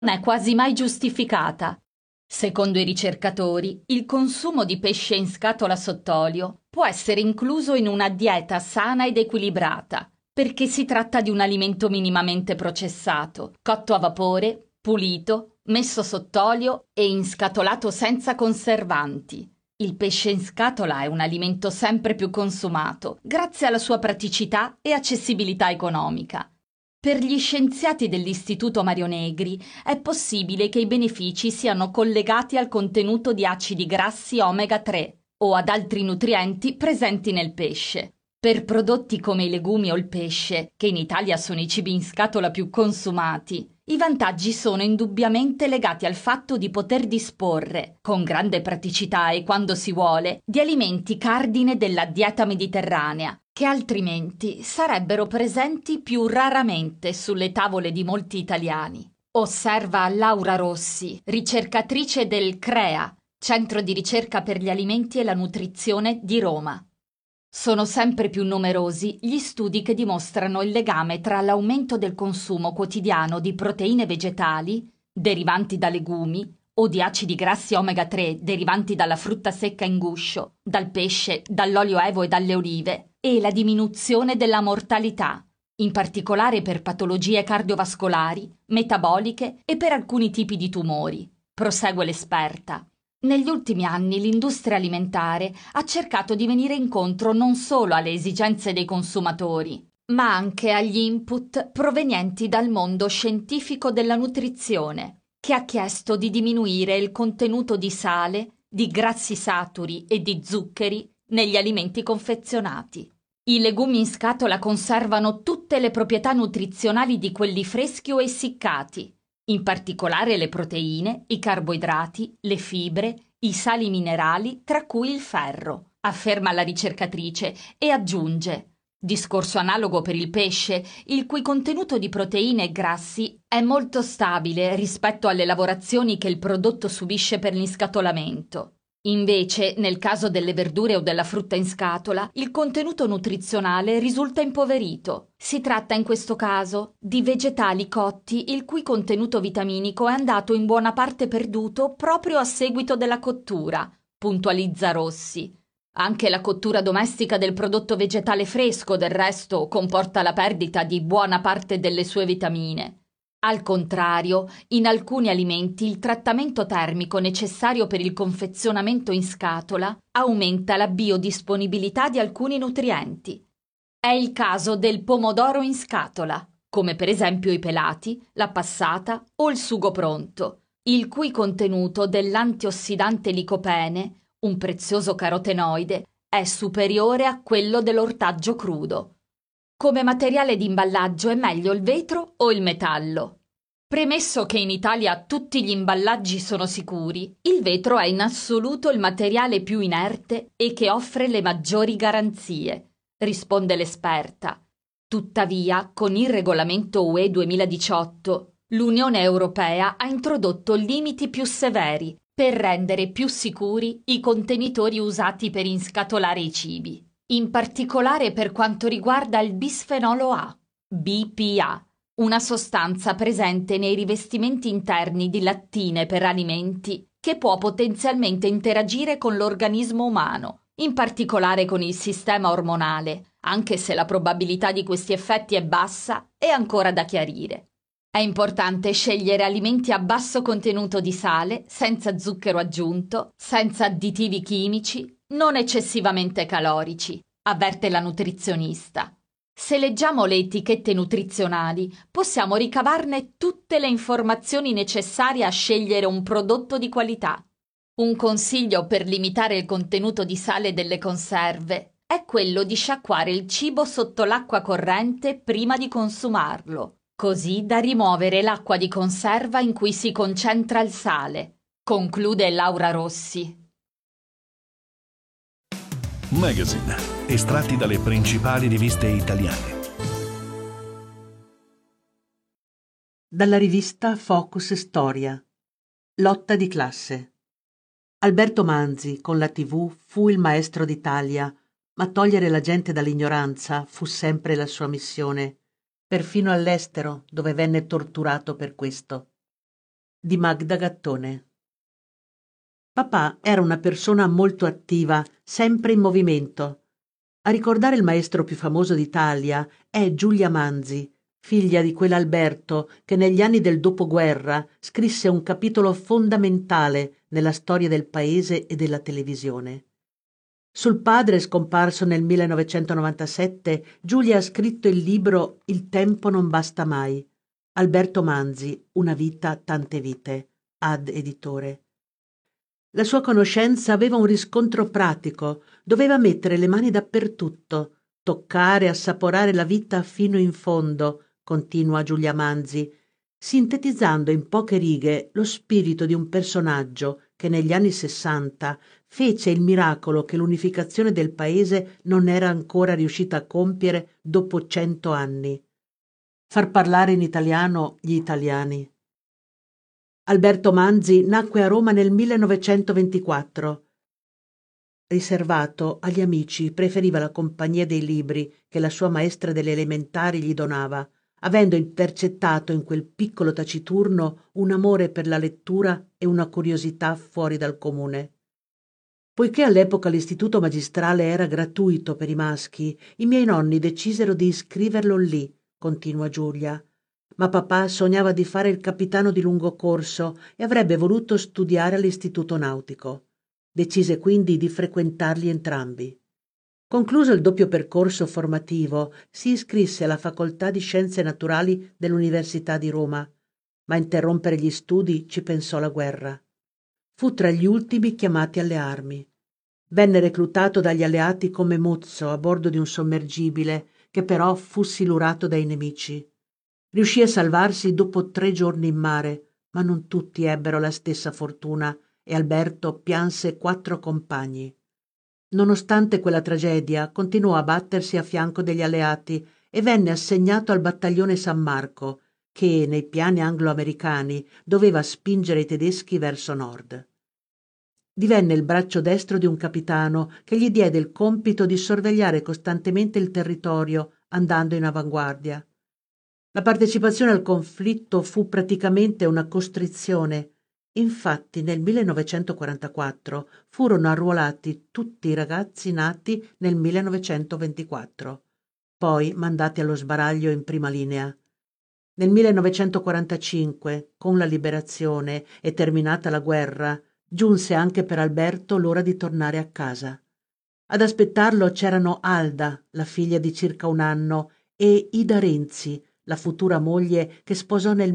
è quasi mai giustificata. Secondo i ricercatori, il consumo di pesce in scatola sott'olio può essere incluso in una dieta sana ed equilibrata, perché si tratta di un alimento minimamente processato, cotto a vapore, pulito, messo sott'olio e inscatolato senza conservanti. Il pesce in scatola è un alimento sempre più consumato, grazie alla sua praticità e accessibilità economica. Per gli scienziati dell'Istituto Mario Negri è possibile che i benefici siano collegati al contenuto di acidi grassi omega 3 o ad altri nutrienti presenti nel pesce. Per prodotti come i legumi o il pesce, che in Italia sono i cibi in scatola più consumati, i vantaggi sono indubbiamente legati al fatto di poter disporre, con grande praticità e quando si vuole, di alimenti cardine della dieta mediterranea, che altrimenti sarebbero presenti più raramente sulle tavole di molti italiani. Osserva Laura Rossi, ricercatrice del CREA, Centro di ricerca per gli alimenti e la nutrizione di Roma. Sono sempre più numerosi gli studi che dimostrano il legame tra l'aumento del consumo quotidiano di proteine vegetali, derivanti da legumi, o di acidi grassi omega 3 derivanti dalla frutta secca in guscio, dal pesce, dall'olio evo e dalle olive, e la diminuzione della mortalità, in particolare per patologie cardiovascolari, metaboliche e per alcuni tipi di tumori, prosegue l'esperta. Negli ultimi anni l'industria alimentare ha cercato di venire incontro non solo alle esigenze dei consumatori, ma anche agli input provenienti dal mondo scientifico della nutrizione, che ha chiesto di diminuire il contenuto di sale, di grassi saturi e di zuccheri negli alimenti confezionati. I legumi in scatola conservano tutte le proprietà nutrizionali di quelli freschi o essiccati, in particolare le proteine, i carboidrati, le fibre, i sali minerali, tra cui il ferro, afferma la ricercatrice e aggiunge: discorso analogo per il pesce, il cui contenuto di proteine e grassi è molto stabile rispetto alle lavorazioni che il prodotto subisce per l'inscatolamento. Invece, nel caso delle verdure o della frutta in scatola, il contenuto nutrizionale risulta impoverito. Si tratta in questo caso di vegetali cotti il cui contenuto vitaminico è andato in buona parte perduto proprio a seguito della cottura, puntualizza Rossi. Anche la cottura domestica del prodotto vegetale fresco, del resto, comporta la perdita di buona parte delle sue vitamine. Al contrario, in alcuni alimenti il trattamento termico necessario per il confezionamento in scatola aumenta la biodisponibilità di alcuni nutrienti. È il caso del pomodoro in scatola, come per esempio i pelati, la passata o il sugo pronto, il cui contenuto dell'antiossidante licopene, un prezioso carotenoide, è superiore a quello dell'ortaggio crudo. Come materiale di imballaggio è meglio il vetro o il metallo? Premesso che in Italia tutti gli imballaggi sono sicuri, il vetro è in assoluto il materiale più inerte e che offre le maggiori garanzie, risponde l'esperta. Tuttavia, con il regolamento UE 2018, l'Unione Europea ha introdotto limiti più severi per rendere più sicuri i contenitori usati per inscatolare i cibi, in particolare per quanto riguarda il bisfenolo A, BPA, una sostanza presente nei rivestimenti interni di lattine per alimenti che può potenzialmente interagire con l'organismo umano, in particolare con il sistema ormonale, anche se la probabilità di questi effetti è bassa e ancora da chiarire. È importante scegliere alimenti a basso contenuto di sale, senza zucchero aggiunto, senza additivi chimici, non eccessivamente calorici, avverte la nutrizionista. Se leggiamo le etichette nutrizionali, possiamo ricavarne tutte le informazioni necessarie a scegliere un prodotto di qualità. Un consiglio per limitare il contenuto di sale delle conserve è quello di sciacquare il cibo sotto l'acqua corrente prima di consumarlo, così da rimuovere l'acqua di conserva in cui si concentra il sale, conclude Laura Rossi. Magazine, estratti dalle principali riviste italiane. Dalla rivista Focus Storia. Lotta di classe. Alberto Manzi, con la TV, fu il maestro d'Italia, ma togliere la gente dall'ignoranza fu sempre la sua missione, perfino all'estero, dove venne torturato per questo. di Magda Gattone. Papà era una persona molto attiva, sempre in movimento. A ricordare il maestro più famoso d'Italia è Giulia Manzi, figlia di quell'Alberto che negli anni del dopoguerra scrisse un capitolo fondamentale nella storia del paese e della televisione. Sul padre, scomparso nel 1997, Giulia ha scritto il libro Il tempo non basta mai. Alberto Manzi, Una vita, tante vite, ad editore. La sua conoscenza aveva un riscontro pratico, doveva mettere le mani dappertutto, toccare, assaporare la vita fino in fondo, continua Giulia Manzi, sintetizzando in poche righe lo spirito di un personaggio che negli anni '60 fece il miracolo che l'unificazione del paese non era ancora riuscita a compiere dopo 100 anni. Far parlare in italiano gli italiani. Alberto Manzi nacque a Roma nel 1924. Riservato agli amici, preferiva la compagnia dei libri che la sua maestra delle elementari gli donava, avendo intercettato in quel piccolo taciturno un amore per la lettura e una curiosità fuori dal comune. Poiché all'epoca l'istituto magistrale era gratuito per i maschi, i miei nonni decisero di iscriverlo lì, continua Giulia. Ma papà sognava di fare il capitano di lungo corso e avrebbe voluto studiare all'istituto nautico. Decise quindi di frequentarli entrambi. Concluso il doppio percorso formativo, si iscrisse alla facoltà di Scienze Naturali dell'Università di Roma, ma a interrompere gli studi ci pensò la guerra. Fu tra gli ultimi chiamati alle armi. Venne reclutato dagli alleati come mozzo a bordo di un sommergibile che però fu silurato dai nemici. Riuscì a salvarsi dopo 3 giorni in mare, ma non tutti ebbero la stessa fortuna e Alberto pianse 4 compagni. Nonostante quella tragedia, continuò a battersi a fianco degli alleati e venne assegnato al battaglione San Marco, che, nei piani anglo-americani, doveva spingere i tedeschi verso nord. Divenne il braccio destro di un capitano che gli diede il compito di sorvegliare costantemente il territorio, andando in avanguardia. La partecipazione al conflitto fu praticamente una costrizione. Infatti nel 1944 furono arruolati tutti i ragazzi nati nel 1924, poi mandati allo sbaraglio in prima linea. Nel 1945, con la liberazione e terminata la guerra, giunse anche per Alberto l'ora di tornare a casa. Ad aspettarlo c'erano Alda, la figlia di circa 1 anno, e Ida Renzi, la futura moglie che sposò nel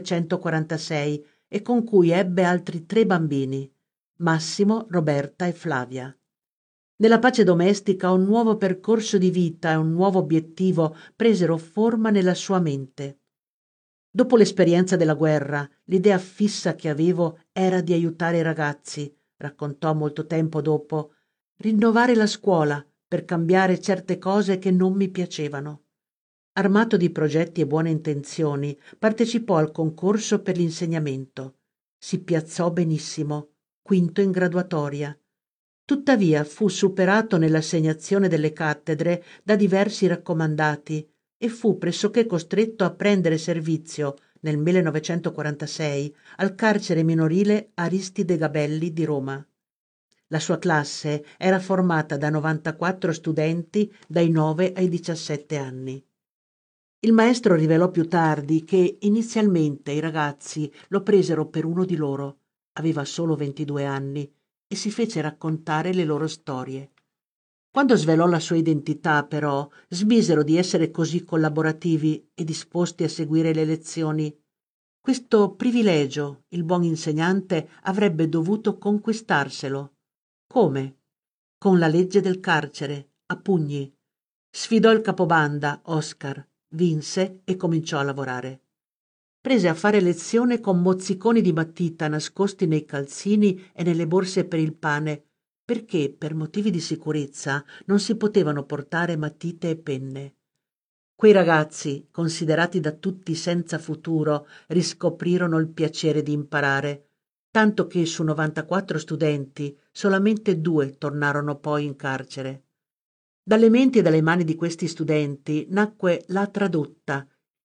1946 e con cui ebbe altri 3 bambini, Massimo, Roberta e Flavia. Nella pace domestica un nuovo percorso di vita e un nuovo obiettivo presero forma nella sua mente. Dopo l'esperienza della guerra, l'idea fissa che avevo era di aiutare i ragazzi, raccontò molto tempo dopo, rinnovare la scuola per cambiare certe cose che non mi piacevano. Armato di progetti e buone intenzioni, partecipò al concorso per l'insegnamento. Si piazzò benissimo, quinto in graduatoria. Tuttavia fu superato nell'assegnazione delle cattedre da diversi raccomandati e fu pressoché costretto a prendere servizio nel 1946 al carcere minorile Aristide Gabelli di Roma. La sua classe era formata da 94 studenti dai 9 ai 17 anni. Il maestro rivelò più tardi che inizialmente i ragazzi lo presero per uno di loro, aveva solo 22 anni, e si fece raccontare le loro storie. Quando svelò la sua identità, però, smisero di essere così collaborativi e disposti a seguire le lezioni. Questo privilegio il buon insegnante avrebbe dovuto conquistarselo. Come? Con la legge del carcere, a pugni. Sfidò il capobanda, Oscar, vinse e cominciò a lavorare. Prese a fare lezione con mozziconi di matita nascosti nei calzini e nelle borse per il pane, perché per motivi di sicurezza non si potevano portare matite e penne. Quei ragazzi, considerati da tutti senza futuro, riscoprirono il piacere di imparare, tanto che su 94 studenti solamente 2 tornarono poi in carcere. Dalle menti e dalle mani di questi studenti nacque La Tradotta,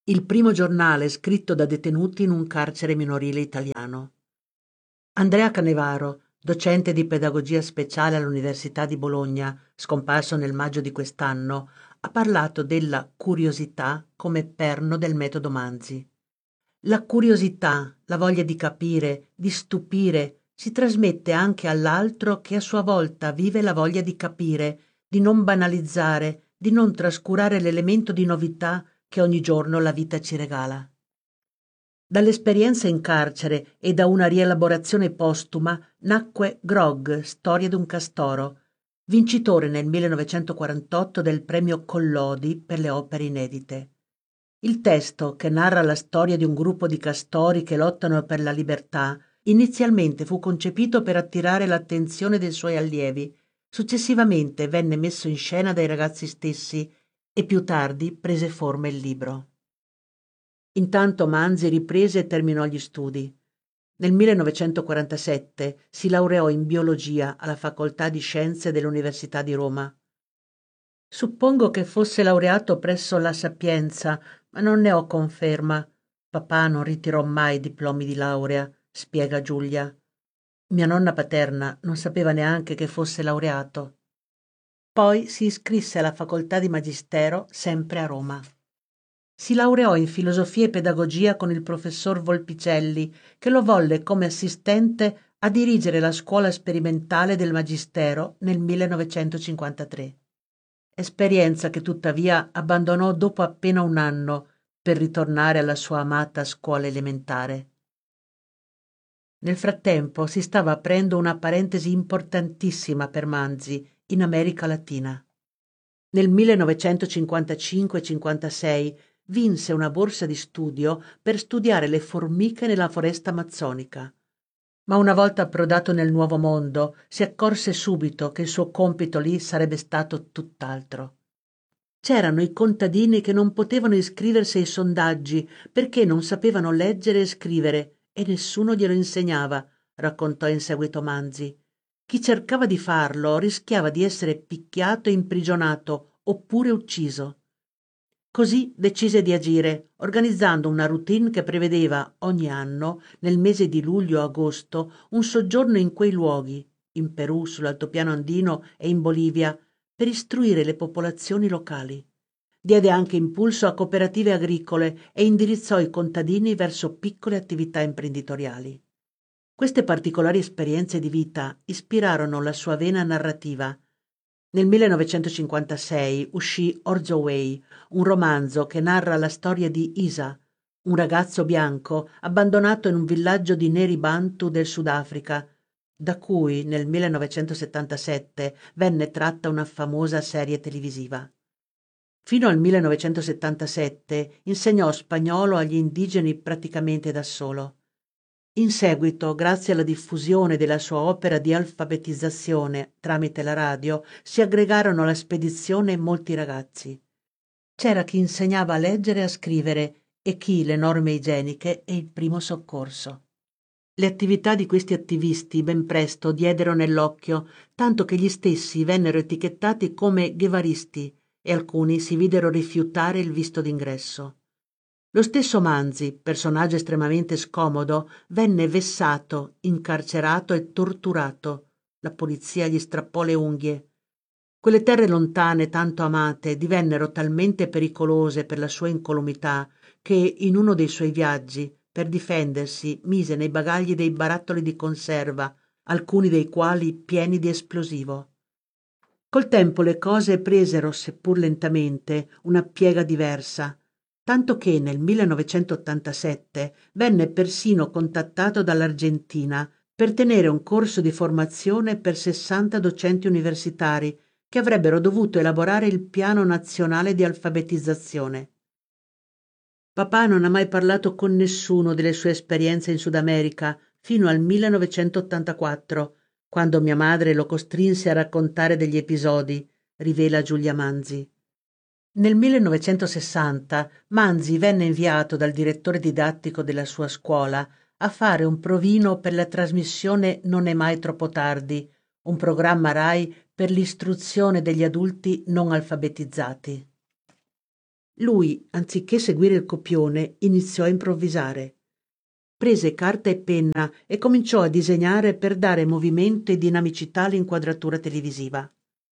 il primo giornale scritto da detenuti in un carcere minorile italiano. Andrea Canevaro, docente di pedagogia speciale all'Università di Bologna, scomparso nel maggio di quest'anno, ha parlato della curiosità come perno del metodo Manzi. La curiosità, la voglia di capire, di stupire, si trasmette anche all'altro che a sua volta vive la voglia di capire, di non banalizzare, di non trascurare l'elemento di novità che ogni giorno la vita ci regala. Dall'esperienza in carcere e da una rielaborazione postuma nacque Grog, storia d'un castoro, vincitore nel 1948 del premio Collodi per le opere inedite. Il testo, che narra la storia di un gruppo di castori che lottano per la libertà, inizialmente fu concepito per attirare l'attenzione dei suoi allievi, successivamente venne messo in scena dai ragazzi stessi e più tardi prese forma il libro. Intanto Manzi riprese e terminò gli studi. Nel 1947 si laureò in biologia alla Facoltà di Scienze dell'Università di Roma. Suppongo che fosse laureato presso la Sapienza, ma non ne ho conferma. Papà non ritirò mai diplomi di laurea, spiega Giulia. Mia nonna paterna non sapeva neanche che fosse laureato. Poi si iscrisse alla facoltà di Magistero, sempre a Roma. Si laureò in filosofia e pedagogia con il professor Volpicelli, che lo volle come assistente a dirigere la scuola sperimentale del Magistero nel 1953. Esperienza che tuttavia abbandonò dopo appena un anno per ritornare alla sua amata scuola elementare. Nel frattempo si stava aprendo una parentesi importantissima per Manzi in America Latina. Nel 1955-56 vinse una borsa di studio per studiare le formiche nella foresta amazzonica. Ma una volta approdato nel nuovo mondo si accorse subito che il suo compito lì sarebbe stato tutt'altro. C'erano i contadini che non potevano iscriversi ai sondaggi perché non sapevano leggere e scrivere e nessuno glielo insegnava, raccontò in seguito Manzi. Chi cercava di farlo rischiava di essere picchiato e imprigionato oppure ucciso. Così decise di agire, organizzando una routine che prevedeva ogni anno, nel mese di luglio-agosto, un soggiorno in quei luoghi, in Perù, sull'altopiano andino e in Bolivia, per istruire le popolazioni locali. Diede anche impulso a cooperative agricole e indirizzò i contadini verso piccole attività imprenditoriali. Queste particolari esperienze di vita ispirarono la sua vena narrativa. Nel 1956 uscì Orzo Way, un romanzo che narra la storia di Isa, un ragazzo bianco abbandonato in un villaggio di neri Bantu del Sudafrica, da cui nel 1977 venne tratta una famosa serie televisiva. Fino al 1977 insegnò spagnolo agli indigeni praticamente da solo. In seguito, grazie alla diffusione della sua opera di alfabetizzazione tramite la radio, si aggregarono alla spedizione molti ragazzi. C'era chi insegnava a leggere e a scrivere e chi le norme igieniche e il primo soccorso. Le attività di questi attivisti ben presto diedero nell'occhio, tanto che gli stessi vennero etichettati come guevaristi e alcuni si videro rifiutare il visto d'ingresso. Lo stesso Manzi, personaggio estremamente scomodo, venne vessato, incarcerato e torturato. La polizia gli strappò le unghie. Quelle terre lontane tanto amate divennero talmente pericolose per la sua incolumità che in uno dei suoi viaggi, per difendersi, mise nei bagagli dei barattoli di conserva, alcuni dei quali pieni di esplosivo. Col tempo le cose presero, seppur lentamente, una piega diversa, tanto che nel 1987 venne persino contattato dall'Argentina per tenere un corso di formazione per 60 docenti universitari che avrebbero dovuto elaborare il piano nazionale di alfabetizzazione. Papà non ha mai parlato con nessuno delle sue esperienze in Sud America fino al 1984, quando mia madre lo costrinse a raccontare degli episodi, rivela Giulia Manzi. Nel 1960 Manzi venne inviato dal direttore didattico della sua scuola a fare un provino per la trasmissione Non è mai troppo tardi, un programma RAI per l'istruzione degli adulti non alfabetizzati. Lui, anziché seguire il copione, iniziò a improvvisare. Prese carta e penna e cominciò a disegnare per dare movimento e dinamicità all'inquadratura televisiva.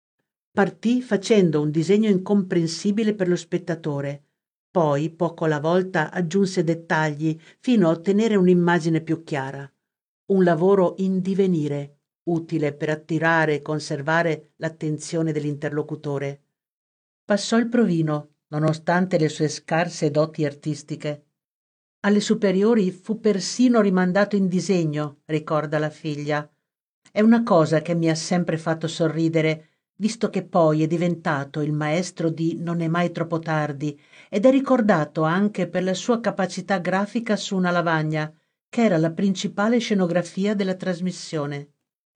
Partì facendo un disegno incomprensibile per lo spettatore. Poi, poco alla volta, aggiunse dettagli fino a ottenere un'immagine più chiara. Un lavoro in divenire, utile per attirare e conservare l'attenzione dell'interlocutore. Passò il provino, nonostante le sue scarse doti artistiche. Alle superiori fu persino rimandato in disegno, ricorda la figlia. È una cosa che mi ha sempre fatto sorridere, visto che poi è diventato il maestro di Non è mai troppo tardi ed è ricordato anche per la sua capacità grafica su una lavagna, che era la principale scenografia della trasmissione.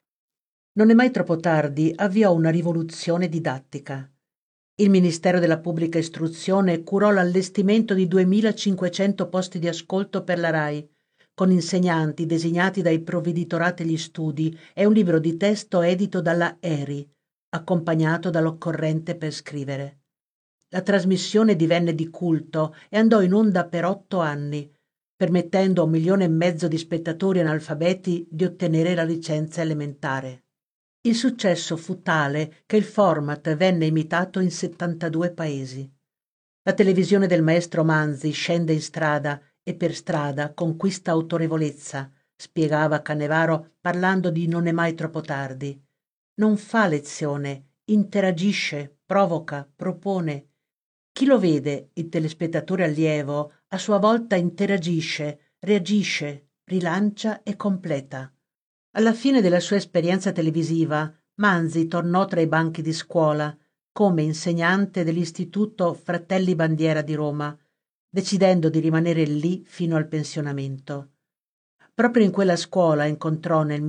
Non è mai troppo tardi avviò una rivoluzione didattica. Il Ministero della Pubblica Istruzione curò l'allestimento di 2500 posti di ascolto per la RAI, con insegnanti designati dai provveditorati agli studi e un libro di testo edito dalla ERI, accompagnato dall'occorrente per scrivere. La trasmissione divenne di culto e andò in onda per 8 anni, permettendo a 1,5 milioni di spettatori analfabeti di ottenere la licenza elementare. Il successo fu tale che il format venne imitato in 72 paesi. La televisione del maestro Manzi scende in strada e per strada conquista autorevolezza, spiegava Cannevaro parlando di Non è mai troppo tardi. Non fa lezione, interagisce, provoca, propone. Chi lo vede, il telespettatore allievo, a sua volta interagisce, reagisce, rilancia e completa. Alla fine della sua esperienza televisiva, Manzi tornò tra i banchi di scuola come insegnante dell'Istituto Fratelli Bandiera di Roma, decidendo di rimanere lì fino al pensionamento. Proprio in quella scuola incontrò nel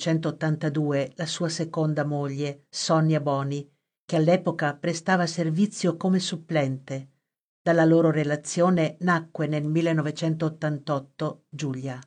1982 la sua seconda moglie, Sonia Boni, che all'epoca prestava servizio come supplente. Dalla loro relazione nacque nel 1988 Giulia.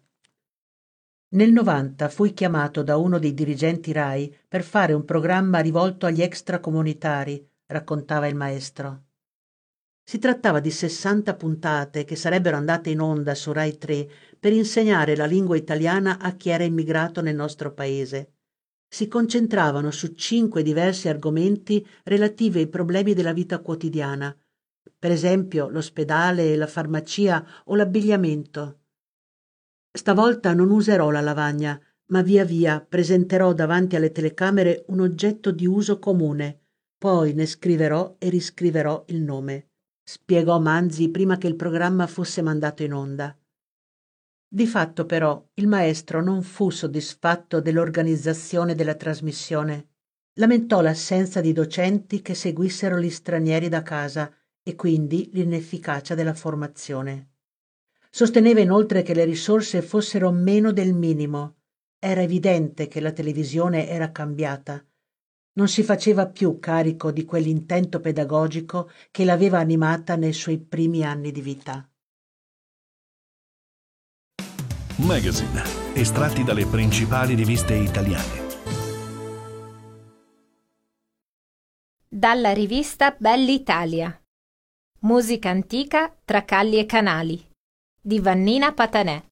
Nel 90 fui chiamato da uno dei dirigenti RAI per fare un programma rivolto agli extracomunitari, raccontava il maestro. Si trattava di 60 puntate che sarebbero andate in onda su RAI 3 per insegnare la lingua italiana a chi era immigrato nel nostro paese. Si concentravano su 5 diversi argomenti relativi ai problemi della vita quotidiana, per esempio l'ospedale, la farmacia o l'abbigliamento. Stavolta non userò la lavagna, ma via via presenterò davanti alle telecamere un oggetto di uso comune, poi ne scriverò e riscriverò il nome, spiegò Manzi prima che il programma fosse mandato in onda. Di fatto però il maestro non fu soddisfatto dell'organizzazione della trasmissione. Lamentò l'assenza di docenti che seguissero gli stranieri da casa e quindi l'inefficacia della formazione. Sosteneva inoltre che le risorse fossero meno del minimo. Era evidente che la televisione era cambiata. Non si faceva più carico di quell'intento pedagogico che l'aveva animata nei suoi primi anni di vita. Magazine, estratti dalle principali riviste italiane. Dalla rivista Bell'Italia. Musica antica tra calli e canali di Vannina Patanè.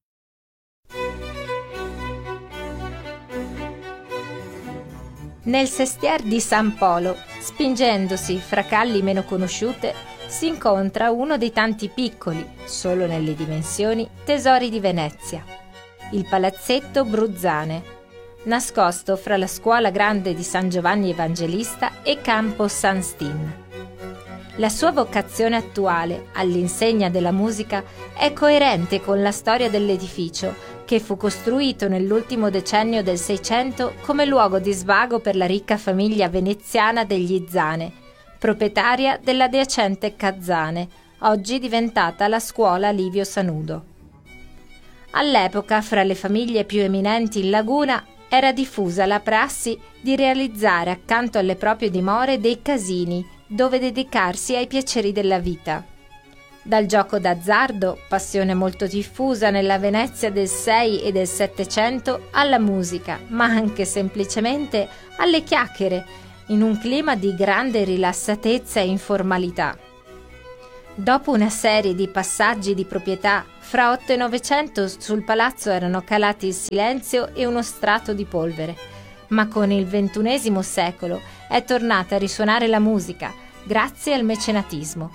Nel sestier di San Polo, spingendosi fra calli meno conosciute, si incontra uno dei tanti piccoli, solo nelle dimensioni, tesori di Venezia, il palazzetto Bruzzane, nascosto fra la scuola grande di San Giovanni Evangelista e Campo San Stin. La sua vocazione attuale, all'insegna della musica, è coerente con la storia dell'edificio, che fu costruito nell'ultimo decennio del Seicento come luogo di svago per la ricca famiglia veneziana degli Zane, proprietaria dell'adiacente Cazzane, oggi diventata la scuola Livio Sanudo. All'epoca, fra le famiglie più eminenti in Laguna, era diffusa la prassi di realizzare accanto alle proprie dimore dei casini, dove dedicarsi ai piaceri della vita. Dal gioco d'azzardo, passione molto diffusa nella Venezia del 6 e del 700, alla musica, ma anche semplicemente alle chiacchiere, in un clima di grande rilassatezza e informalità. Dopo una serie di passaggi di proprietà, fra 8 e 900 sul palazzo erano calati il silenzio e uno strato di polvere. Ma con il XXI secolo è tornata a risuonare la musica, grazie al mecenatismo.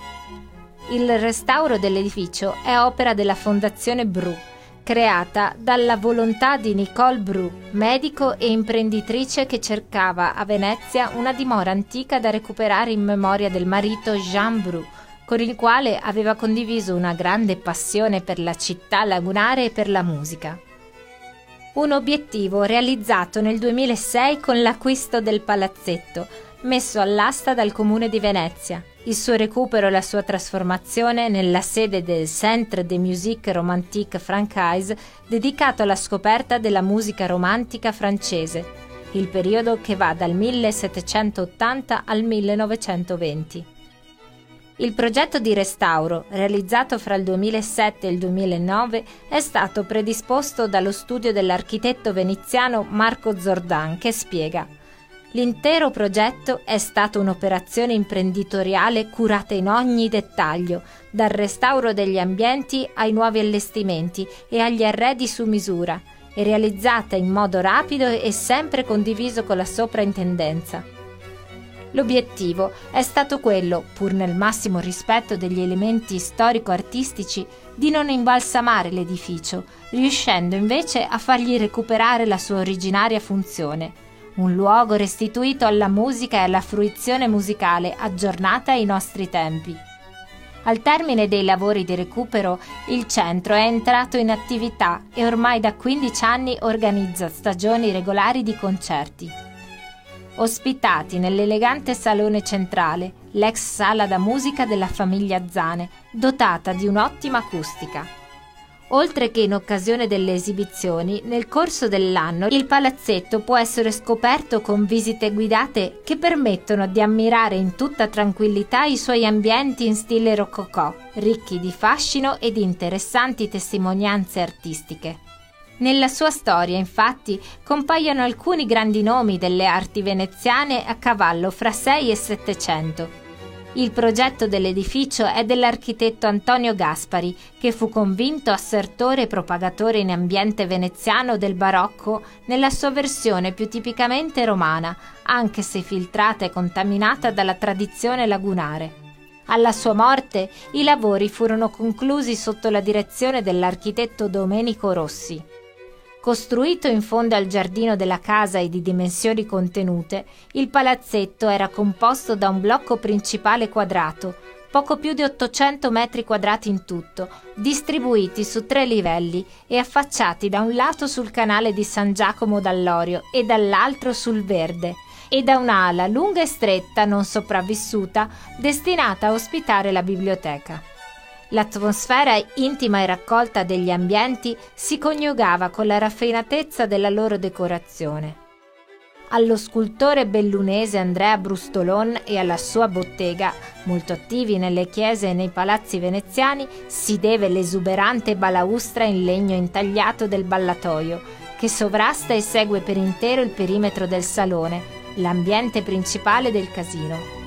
Il restauro dell'edificio è opera della Fondazione Bru, creata dalla volontà di Nicole Bru, medico e imprenditrice che cercava a Venezia una dimora antica da recuperare in memoria del marito Jean Bru, con il quale aveva condiviso una grande passione per la città lagunare e per la musica. Un obiettivo realizzato nel 2006 con l'acquisto del palazzetto, messo all'asta dal Comune di Venezia, il suo recupero e la sua trasformazione nella sede del Centre de Musique Romantique Francaise, dedicato alla scoperta della musica romantica francese, il periodo che va dal 1780 al 1920. Il progetto di restauro, realizzato fra il 2007 e il 2009, è stato predisposto dallo studio dell'architetto veneziano Marco Zordan, che spiega: l'intero progetto è stato un'operazione imprenditoriale curata in ogni dettaglio, dal restauro degli ambienti ai nuovi allestimenti e agli arredi su misura, e realizzata in modo rapido e sempre condiviso con la soprintendenza. L'obiettivo è stato quello, pur nel massimo rispetto degli elementi storico-artistici, di non imbalsamare l'edificio, riuscendo invece a fargli recuperare la sua originaria funzione, un luogo restituito alla musica e alla fruizione musicale aggiornata ai nostri tempi. Al termine dei lavori di recupero, il centro è entrato in attività e ormai da 15 anni organizza stagioni regolari di concerti. Ospitati nell'elegante salone centrale, l'ex sala da musica della famiglia Zane, dotata di un'ottima acustica. Oltre che in occasione delle esibizioni, nel corso dell'anno il palazzetto può essere scoperto con visite guidate che permettono di ammirare in tutta tranquillità i suoi ambienti in stile rococò, ricchi di fascino e di interessanti testimonianze artistiche. Nella sua storia, infatti, compaiono alcuni grandi nomi delle arti veneziane a cavallo fra 6 e 700. Il progetto dell'edificio è dell'architetto Antonio Gaspari, che fu convinto assertore e propagatore in ambiente veneziano del barocco nella sua versione più tipicamente romana, anche se filtrata e contaminata dalla tradizione lagunare. Alla sua morte, i lavori furono conclusi sotto la direzione dell'architetto Domenico Rossi. Costruito in fondo al giardino della casa e di dimensioni contenute, il palazzetto era composto da un blocco principale quadrato, poco più di 800 metri quadrati in tutto, distribuiti su 3 livelli e affacciati da un lato sul canale di San Giacomo d'Allorio e dall'altro sul Verde, e da un'ala lunga e stretta non sopravvissuta destinata a ospitare la biblioteca. L'atmosfera intima e raccolta degli ambienti si coniugava con la raffinatezza della loro decorazione. Allo scultore bellunese Andrea Brustolon e alla sua bottega, molto attivi nelle chiese e nei palazzi veneziani, si deve l'esuberante balaustra in legno intagliato del ballatoio, che sovrasta e segue per intero il perimetro del salone, l'ambiente principale del casino.